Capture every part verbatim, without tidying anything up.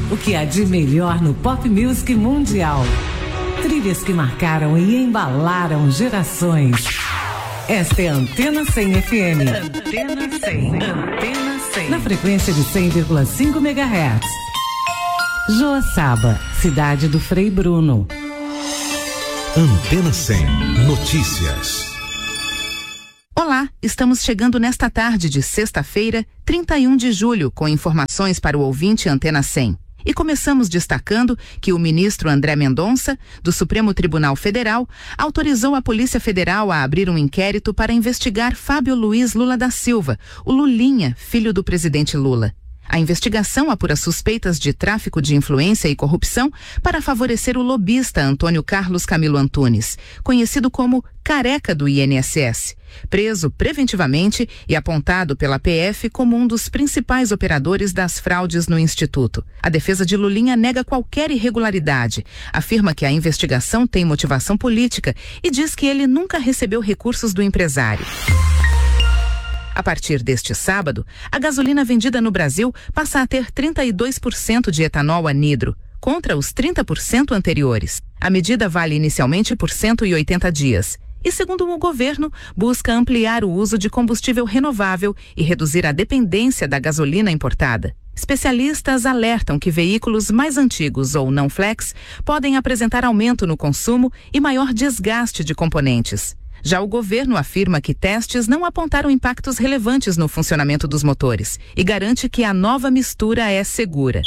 O que há de melhor no pop music mundial. Trilhas que marcaram e embalaram gerações. Esta é a Antena cem F M. Antena cem. Antena cem. Na frequência de cem vírgula cinco megahertz. Joaçaba, cidade do Frei Bruno. Antena cem. Notícias. Olá, estamos chegando nesta tarde de sexta-feira, trinta e um de julho, com informações para o ouvinte Antena cem. E começamos destacando que o ministro André Mendonça, do Supremo Tribunal Federal, autorizou a Polícia Federal a abrir um inquérito para investigar Fábio Luiz Lula da Silva, o Lulinha, filho do presidente Lula. A investigação apura suspeitas de tráfico de influência e corrupção para favorecer o lobista Antônio Carlos Camilo Antunes, conhecido como Careca do I N S S, preso preventivamente e apontado pela P F como um dos principais operadores das fraudes no Instituto. A defesa de Lulinha nega qualquer irregularidade, afirma que a investigação tem motivação política e diz que ele nunca recebeu recursos do empresário. A partir deste sábado, a gasolina vendida no Brasil passa a ter trinta e dois por cento de etanol anidro, contra os trinta por cento anteriores. A medida vale inicialmente por cento e oitenta dias. E, segundo o governo, busca ampliar o uso de combustível renovável e reduzir a dependência da gasolina importada. Especialistas alertam que veículos mais antigos ou não flex podem apresentar aumento no consumo e maior desgaste de componentes. Já o governo afirma que testes não apontaram impactos relevantes no funcionamento dos motores e garante que a nova mistura é segura.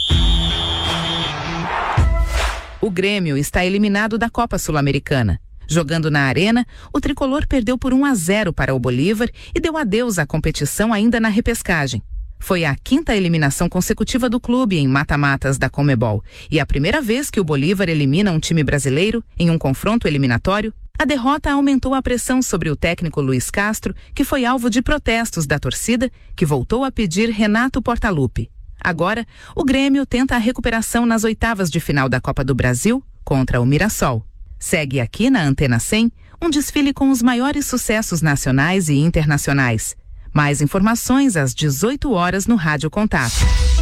O Grêmio está eliminado da Copa Sul-Americana. Jogando na Arena, o tricolor perdeu por um a zero para o Bolívar e deu adeus à competição ainda na repescagem. Foi a quinta eliminação consecutiva do clube em mata-matas da Conmebol e a primeira vez que o Bolívar elimina um time brasileiro em um confronto eliminatório. A derrota aumentou a pressão sobre o técnico Luiz Castro, que foi alvo de protestos da torcida, que voltou a pedir Renato Portaluppi. Agora, o Grêmio tenta a recuperação nas oitavas de final da Copa do Brasil contra o Mirassol. Segue aqui na Antena cem um desfile com os maiores sucessos nacionais e internacionais. Mais informações às dezoito horas no Rádio Contato.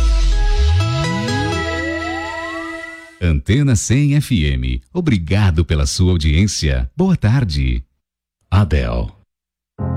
Antena cem F M. Obrigado pela sua audiência. Boa tarde. Adele.